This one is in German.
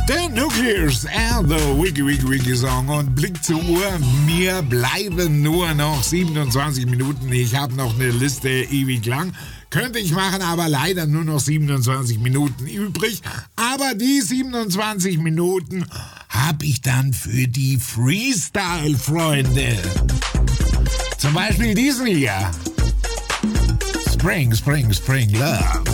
The Nuclears and the Wiggy Song und Blick zur Uhr. Mir bleiben nur noch 27 Minuten. Ich habe noch eine Liste ewig lang. Könnte ich machen, aber leider nur noch 27 Minuten übrig. Aber die 27 Minuten habe ich dann für die Freestyle-Freunde. Zum Beispiel diesen hier. Spring, Spring, Spring Love.